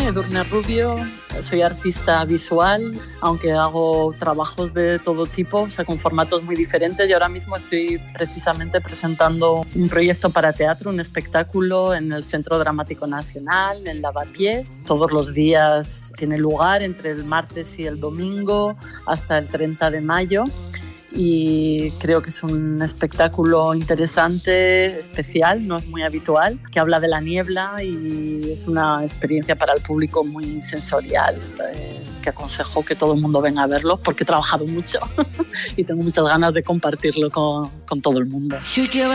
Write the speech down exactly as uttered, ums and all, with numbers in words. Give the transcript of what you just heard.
Edurne Rubio, soy artista visual, aunque hago trabajos de todo tipo, o sea, con formatos muy diferentes, y ahora mismo estoy precisamente presentando un proyecto para teatro, un espectáculo en el Centro Dramático Nacional, en Lavapiés. Todos los días tiene lugar entre el martes y el domingo hasta el treinta de mayo. Y creo que es un espectáculo interesante, especial, no es muy habitual, que habla de la niebla y es una experiencia para el público muy sensorial, eh, que aconsejo que todo el mundo venga a verlo porque he trabajado mucho y tengo muchas ganas de compartirlo con, con todo el mundo.